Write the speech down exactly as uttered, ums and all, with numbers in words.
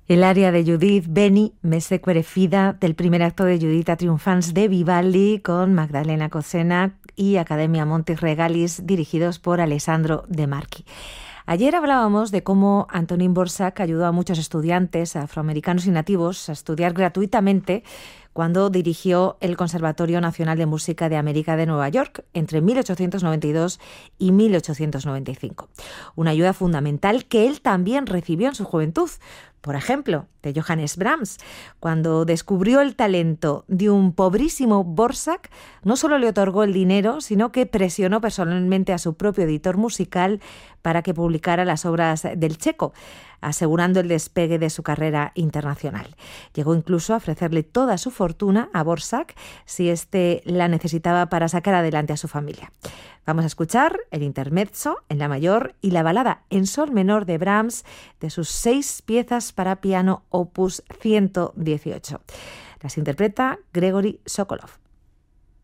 El aria de Judith Beni, Messe Querefida, del primer acto de Judith Triunfans de Vivaldi con Magdalena Cosena y Academia Montis Regalis, dirigidos por Alessandro De Marchi. Ayer hablábamos de cómo Antonín Dvořák ayudó a muchos estudiantes afroamericanos y nativos a estudiar gratuitamente cuando dirigió el Conservatorio Nacional de Música de América de Nueva York entre mil ochocientos noventa y dos y mil ochocientos noventa y cinco. Una ayuda fundamental que él también recibió en su juventud. Por ejemplo, de Johannes Brahms. Cuando descubrió el talento de un pobrísimo Dvořák, no solo le otorgó el dinero, sino que presionó personalmente a su propio editor musical para que publicara las obras del checo, asegurando el despegue de su carrera internacional. Llegó incluso a ofrecerle toda su fortuna a Dvořák si éste la necesitaba para sacar adelante a su familia. Vamos a escuchar el intermezzo en la mayor y la balada en sol menor de Brahms de sus seis piezas para piano opus ciento dieciocho. Las interpreta Gregory Sokolov.